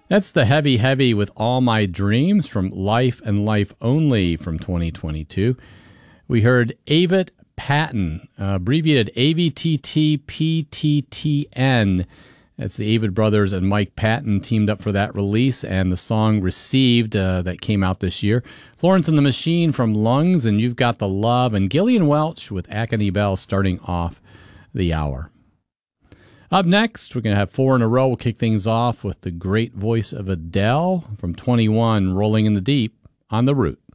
That's the Heavy Heavy with All My Dreams from Life and Life Only from 2022. We heard Avett Patton, abbreviated AVTTPTTN. That's the Avett Brothers and Mike Patton teamed up for that release, and the song Received that came out this year. Florence and the Machine from Lungs, and You've Got the Love, and Gillian Welch with Acony Bell starting off the hour. Up next, we're going to have 4 in a row. We'll kick things off with the great voice of Adele from 21, Rolling in the Deep on The Root.